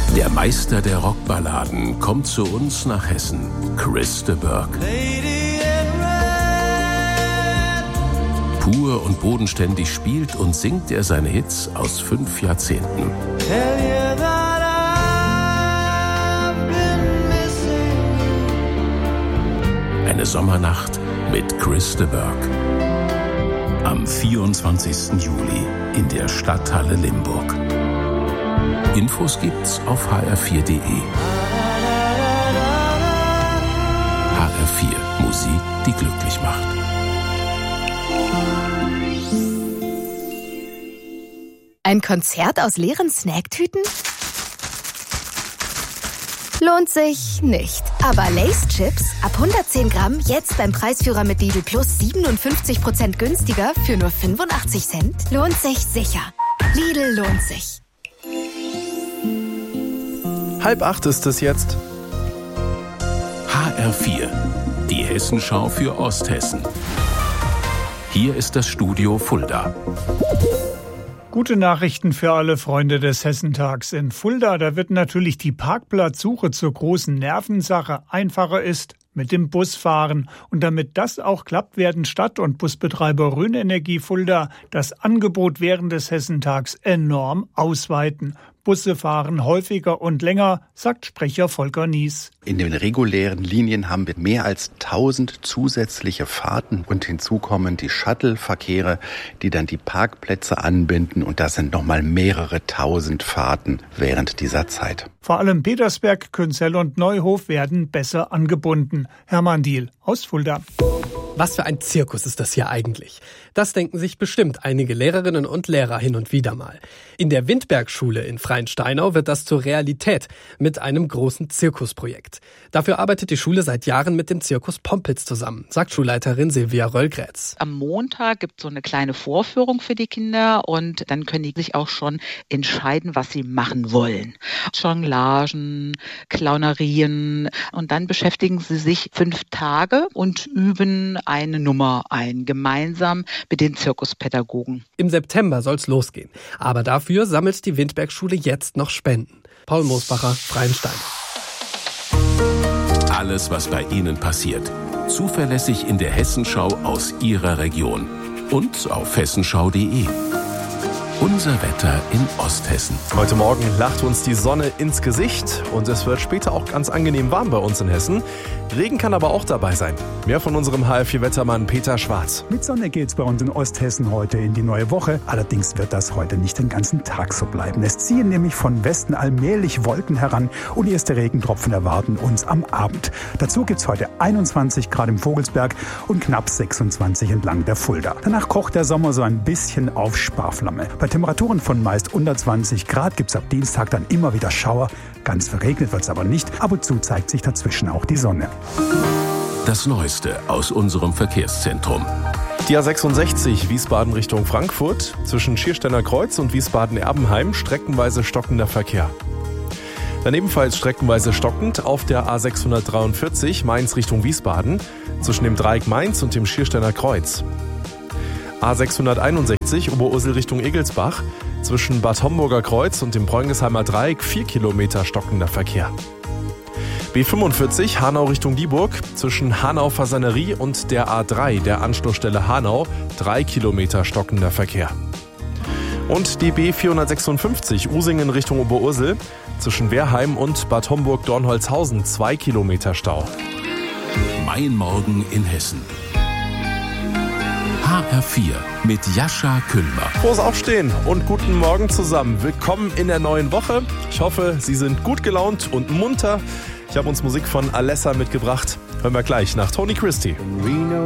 Der Meister der Rockballaden kommt zu uns nach Hessen, Chris de Burgh. Pur und bodenständig spielt und singt er seine Hits aus 5 Jahrzehnten. Eine Sommernacht mit Chris de Burgh. Am 24. Juli in der Stadthalle Limburg. Infos gibt's auf hr4.de. HR4, Musik, die glücklich macht. Ein Konzert aus leeren Snacktüten? Lohnt sich nicht. Aber Lay's Chips ab 110 Gramm jetzt beim Preisführer mit Lidl Plus 57% günstiger für nur 85 Cent? Lohnt sich sicher. Lidl lohnt sich. 7:30 ist es jetzt. HR4, die Hessenschau für Osthessen. Hier ist das Studio Fulda. Gute Nachrichten für alle Freunde des Hessentags. In Fulda, da wird natürlich die Parkplatzsuche zur großen Nervensache. Einfacher ist mit dem Busfahren. Und damit das auch klappt, werden Stadt- und Busbetreiber Rhön-Energie Fulda das Angebot während des Hessentags enorm ausweiten. Busse fahren häufiger und länger, sagt Sprecher Volker Nies. In den regulären Linien haben wir mehr als 1000 zusätzliche Fahrten und hinzu kommen die Shuttle-Verkehre, die dann die Parkplätze anbinden und das sind nochmal mehrere 1000 Fahrten während dieser Zeit. Vor allem Petersberg, Künzell und Neuhof werden besser angebunden. Hermann Diehl aus Fulda. Was für ein Zirkus ist das hier eigentlich? Das denken sich bestimmt einige Lehrerinnen und Lehrer hin und wieder mal. In der Windberg-Schule in Freiensteinau wird das zur Realität mit einem großen Zirkusprojekt. Dafür arbeitet die Schule seit Jahren mit dem Zirkus Pompitz zusammen, sagt Schulleiterin Silvia Röllgrätz. Am Montag gibt es so eine kleine Vorführung für die Kinder und dann können die sich auch schon entscheiden, was sie machen wollen. Jonglagen, Clownerien und dann beschäftigen sie sich 5 Tage und üben eine Nummer ein, gemeinsam mit den Zirkuspädagogen. Im September soll's losgehen. Aber dafür sammelt die Windberg-Schule jetzt noch Spenden. Paul Moosbacher, Freiensteinau. Alles, was bei Ihnen passiert. Zuverlässig in der Hessenschau aus Ihrer Region. Und auf hessenschau.de. Unser Wetter in Osthessen. Heute Morgen lacht uns die Sonne ins Gesicht und es wird später auch ganz angenehm warm bei uns in Hessen. Regen kann aber auch dabei sein. Mehr von unserem HR4-Wettermann Peter Schwarz. Mit Sonne geht's bei uns in Osthessen heute in die neue Woche. Allerdings wird das heute nicht den ganzen Tag so bleiben. Es ziehen nämlich von Westen allmählich Wolken heran und erste Regentropfen erwarten uns am Abend. Dazu gibt's heute 21 Grad im Vogelsberg und knapp 26 entlang der Fulda. Danach kocht der Sommer so ein bisschen auf Sparflamme. Bei Temperaturen von meist unter 20 Grad gibt's ab Dienstag dann immer wieder Schauer. Ganz verregnet wird's aber nicht. Ab und zu zeigt sich dazwischen auch die Sonne. Das Neueste aus unserem Verkehrszentrum. Die A66 Wiesbaden Richtung Frankfurt, zwischen Schiersteiner Kreuz und Wiesbaden-Erbenheim streckenweise stockender Verkehr. Dann ebenfalls streckenweise stockend auf der A643 Mainz Richtung Wiesbaden, zwischen dem Dreieck Mainz und dem Schiersteiner Kreuz. A661 Oberursel Richtung Egelsbach, zwischen Bad Homburger Kreuz und dem Bräunisheimer Dreieck 4 Kilometer stockender Verkehr. B45 Hanau Richtung Dieburg, zwischen Hanau-Fasanerie und der A3, der Anschlussstelle Hanau, 3 Kilometer stockender Verkehr. Und die B456 Usingen Richtung Oberursel, zwischen Wehrheim und Bad Homburg-Dornholzhausen, 2 Kilometer Stau. Mein Morgen in Hessen. HR4 mit Jascha Kühlmer. Frohes Aufstehen und guten Morgen zusammen. Willkommen in der neuen Woche. Ich hoffe, Sie sind gut gelaunt und munter. Ich habe uns Musik von Alessa mitgebracht. Hören wir gleich nach Tony Christie.